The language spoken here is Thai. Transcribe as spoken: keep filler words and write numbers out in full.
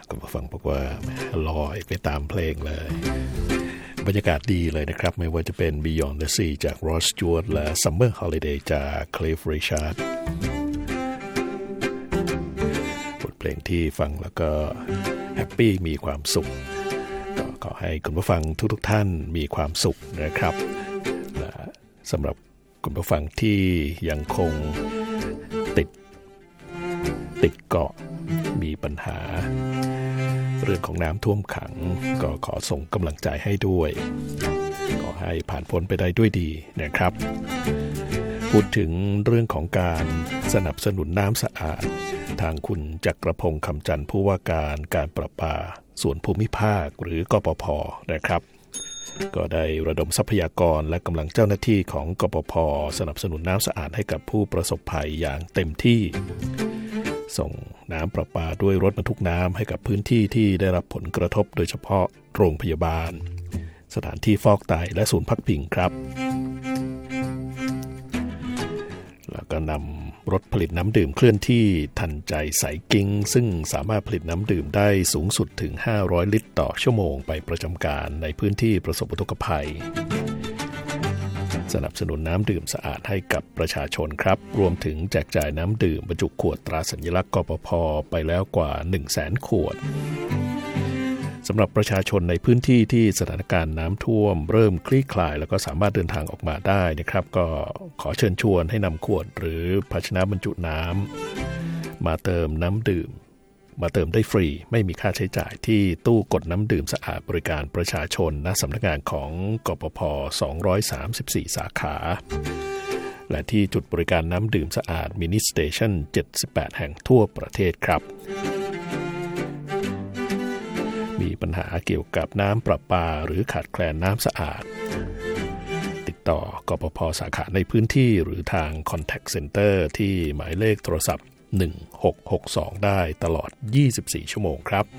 คุณผู้ฟังบอกว่าลอยไปตามเพลงเลยบรรยากาศดีเลยนะครับไม่ว่าจะเป็น Beyond the Sea จาก Rod Stewart และ Summer Holiday จาก Cliff Richard บทเพลงที่ฟังแล้วก็แฮปปี้มีความสุขก็ขอให้คุณผู้ฟังทุกๆท่านมีความสุขนะครับและสำหรับคุณผู้ฟังที่ยังคงติดติดเกาะมีปัญหาเรื่องของน้ำท่วมขังก็ขอส่งกำลังใจให้ด้วยขอให้ผ่านพ้นไปได้ด้วยดีนะครับพูดถึงเรื่องของการสนับสนุนน้ำสะอาดทางคุณจักรพงษ์คำจันทร์ผู้ว่าการการประปาส่วนภูมิภาคหรือกปภ.นะครับก็ได้ระดมทรัพยากรและกำลังเจ้าหน้าที่ของกปภ.สนับสนุนน้ำสะอาดให้กับผู้ประสบภัยอย่างเต็มที่ส่งน้ำประปาด้วยรถบรรทุกน้ำให้กับพื้นที่ที่ได้รับผลกระทบโดยเฉพาะโรงพยาบาลสถานที่ฟอกไตและศูนย์พักพิงครับแล้วก็นำรถผลิตน้ำดื่มเคลื่อนที่ทันใจใสกิ้งซึ่งสามารถผลิตน้ำดื่มได้สูงสุดถึงห้าร้อยลิตรต่อชั่วโมงไปประจำการในพื้นที่ประสบอุทกภัยสนับสนุนน้ำดื่มสะอาดให้กับประชาชนครับรวมถึงแจกจ่ายน้ำดื่มบรรจุขวดตราสัญลักษณ์กปภ.ไปแล้วกว่า หนึ่งแสน ขวดสำหรับประชาชนในพื้นที่ที่สถานการณ์น้ำท่วมเริ่มคลี่คลายแล้วก็สามารถเดินทางออกมาได้นะครับก็ขอเชิญชวนให้นำขวดหรือภาชนะบรรจุน้ำมาเติมน้ำดื่มมาเติมได้ฟรีไม่มีค่าใช้จ่ายที่ตู้กดน้ำดื่มสะอาดบริการประชาชนณสำนักงานของกปภ.สองร้อยสามสิบสี่สาขาและที่จุดบริการน้ำดื่มสะอาดมินิสเตชันเจ็ดสิบแปดแห่งทั่วประเทศครับมีปัญหาเกี่ยวกับน้ำประปาหรือขาดแคลนน้ำสะอาดติดต่อกปภ.สาขาในพื้นที่หรือทาง Contact Center ที่หมายเลขโทรศัพท์หนึ่งหกหกสองได้ตลอดยี่สิบสี่ชั่วโมงครับ